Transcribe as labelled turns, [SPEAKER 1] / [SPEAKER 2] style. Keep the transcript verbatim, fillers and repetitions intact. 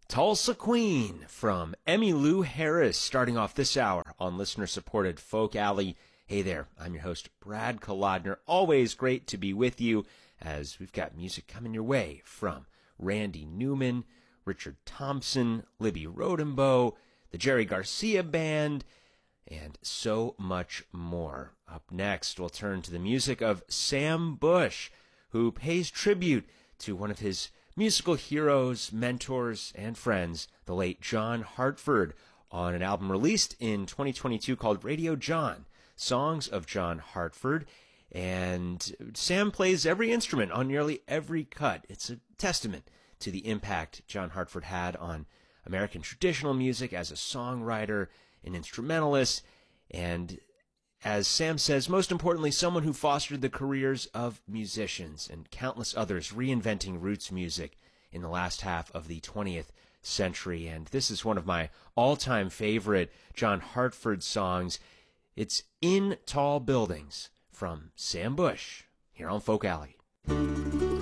[SPEAKER 1] Tulsa Queen from Emmylou Harris, starting off this hour on listener-supported Folk Alley. Hey there, I'm your host, Brad Kolodner. Always great to be with you as we've got music coming your way from Randy Newman, Richard Thompson, Libby Rodenbow, the Jerry Garcia Band, and so much more. Up next, we'll turn to the music of Sam Bush, who pays tribute to one of his musical heroes, mentors, and friends, the late John Hartford, on an album released in twenty twenty-two called Radio John, Songs of John Hartford. And Sam plays every instrument on nearly every cut. It's a testament to the impact John Hartford had on American traditional music as a songwriter, an instrumentalist, and as Sam says, most importantly, someone who fostered the careers of musicians and countless others reinventing roots music in the last half of the twentieth century. And this is one of my all-time favorite John Hartford songs. It's In Tall Buildings from Sam Bush here on Folk Alley.